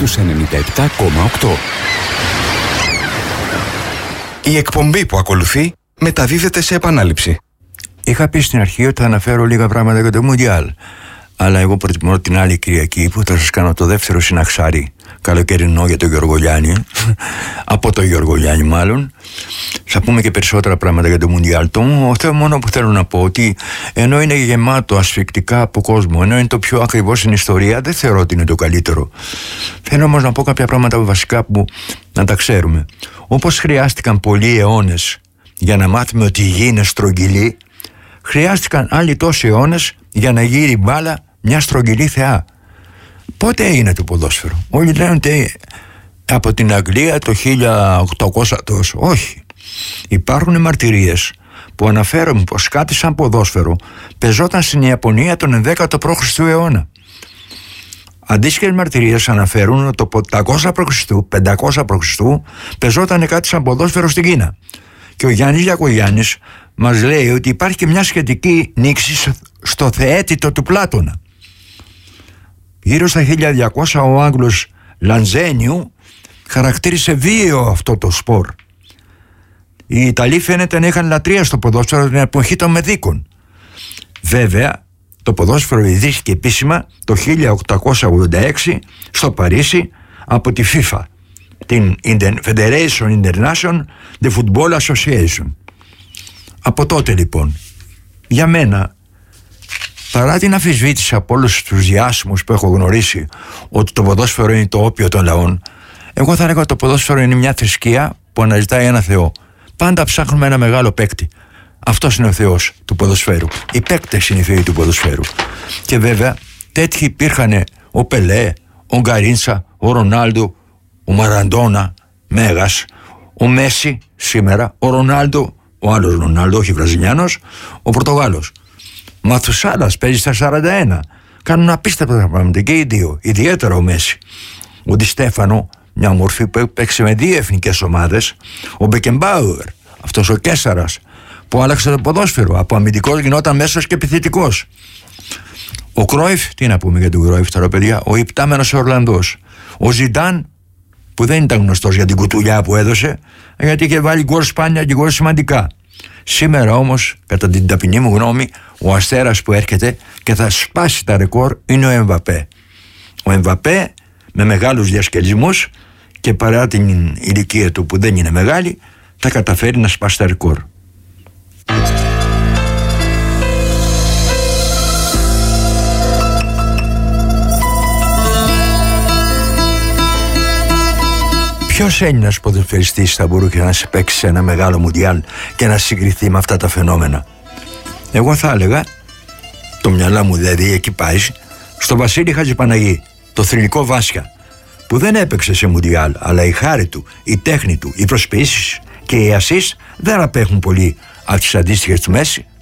στους 97,8. Η εκπομπή που ακολουθεί μεταδίδεται σε επανάληψη. Είχα πει στην αρχή ότι θα αναφέρω λίγα πράγματα για το Μουντιάλ. Αλλά εγώ προτιμώ την άλλη Κυριακή που θα σας κάνω το δεύτερο συναξάρι καλοκαιρινό για τον Γιώργο Λιάννη. Από τον Γιώργο Λιάννη μάλλον. Θα πούμε και περισσότερα πράγματα για το Μουντιάλ. Το μόνο που θέλω να πω ότι ενώ είναι γεμάτο ασφικτικά από κόσμο, ενώ είναι το πιο ακριβώς στην ιστορία, δεν θεωρώ ότι είναι το καλύτερο. Θέλω όμως να πω κάποια πράγματα βασικά που να τα ξέρουμε. Όπως χρειάστηκαν πολλοί αιώνες για να μάθουμε ότι η γη είναι στρογγυλή, χρειάστηκαν άλλοι τόσοι αιώνες για να γύρει η μπάλα μια στρογγυλή θεά. Πότε έγινε το ποδόσφαιρο? Όλοι λένε ότι από την Αγγλία το 1800 τόσο. Όχι. Υπάρχουν μαρτυρίες που αναφέρουν πως κάτι σαν ποδόσφαιρο πεζόταν στην Ιαπωνία τον 11ο π.Χ. αιώνα. Αντίστοιχες μαρτυρίες αναφέρουν ότι το 500 π.Χ., 500 π.Χ. πεζόταν κάτι σαν ποδόσφαιρο στην Κίνα. Και ο Γιάννης Γιακογιάννης μας λέει ότι υπάρχει και μια σχετική νήξη στο θεέτητο του Πλάτωνα. Γύρω στα 1200 ο Άγγλος Λανζένιου χαρακτήρισε βίαιο αυτό το σπορ. Οι Ιταλοί φαίνεται να είχαν λατρεία στο ποδόσφαιρο την εποχή των Μεδίκων. Βέβαια, το ποδόσφαιρο ιδρύθηκε επίσημα το 1886 στο Παρίσι από τη FIFA, την Federation International de Football Association. Από τότε λοιπόν, για μένα, παρά την αμφισβήτηση από όλους τους διάσημους που έχω γνωρίσει ότι το ποδόσφαιρο είναι το όπιο των λαών, εγώ θα έλεγα ότι το ποδόσφαιρο είναι μια θρησκεία που αναζητάει ένα Θεό. Πάντα ψάχνουμε ένα μεγάλο παίκτη. Αυτός είναι ο Θεός του ποδοσφαίρου. Οι παίκτες είναι οι Θεοί του ποδοσφαίρου. Και βέβαια τέτοιοι υπήρχαν ο Πελέ, ο Γκαρίνσα, ο Ρονάλντο, ο Μαραντόνα, Μέγας, ο Μέση σήμερα, ο Ρονάλντο, ο άλλος Ρονάλντο, όχι Βραζιλιάνος, ο Πορτογάλος. Μαθουσάλας παίζει στα 41. Κάνουν απίστευτα πράγματα και οι δύο, ιδιαίτερα ο Μέση. Ο Ντι Στέφανο, μια μορφή που παίξει με δύο εθνικές ομάδες. Ο Μπεκεμπάουερ, αυτός ο Κέσσαρας, που άλλαξε το ποδόσφαιρο. Από αμυντικός γινόταν μέσος και επιθετικός. Ο Κρόιφ, τι να πούμε για τον Κρόιφ τώρα, παιδιά, ο υπτάμενος Ορλανδός. Ο Ζιντάν, που δεν ήταν γνωστός για την κουτουλιά που έδωσε, γιατί είχε βάλει γκολ σπάνια και γκολ σημαντικά. Σήμερα όμως, κατά την ταπεινή μου γνώμη, ο αστέρας που έρχεται και θα σπάσει τα ρεκόρ είναι ο Εμβαπέ. Ο Εμβαπέ με μεγάλους διασκελισμούς και παρά την ηλικία του που δεν είναι μεγάλη, θα καταφέρει να σπάσει τα ρεκόρ. Ποιος Έλληνας ποδοσφαιριστής θα μπορούσε να σε παίξει σε ένα μεγάλο Μουντιάλ και να συγκριθεί με αυτά τα φαινόμενα? Εγώ θα έλεγα, το μυαλά μου δηλαδή εκεί πάει, στο Βασίλη Χατζηπαναγή, το θρυλικό Βάσια, που δεν έπαιξε σε Μουντιάλ, αλλά η χάρη του, η τέχνη του, οι προσποιήσεις και οι ασίς δεν απέχουν πολύ από τις αντίστοιχες του Μέση.